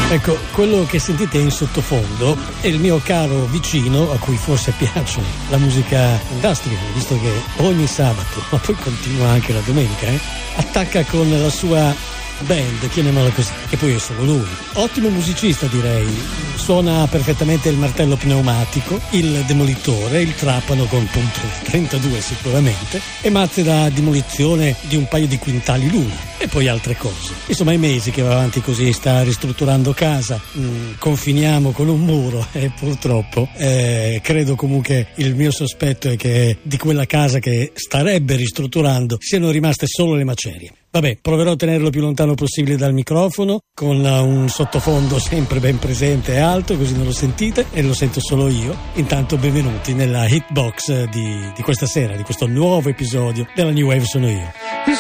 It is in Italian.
Ecco, quello che sentite in sottofondo è il mio caro vicino, a cui forse piace la musica industrial, visto che ogni sabato, ma poi continua anche la domenica, attacca con la sua band, chiamiamola così, e poi è solo lui. Ottimo musicista, direi. Suona perfettamente il martello pneumatico, il demolitore, il trapano con punto 32 sicuramente, e mazze da demolizione di un paio di quintali l'uno, e poi altre cose. Insomma, i mesi che va avanti così, sta ristrutturando casa, confiniamo con un muro e purtroppo credo comunque, il mio sospetto è che di quella casa che starebbe ristrutturando siano rimaste solo le macerie. Vabbè, proverò a tenerlo più lontano possibile dal microfono, con un sottofondo sempre ben presente e alto, così non lo sentite e lo sento solo io. Intanto benvenuti nella hitbox di questa sera, di questo nuovo episodio della New Wave Sono Io.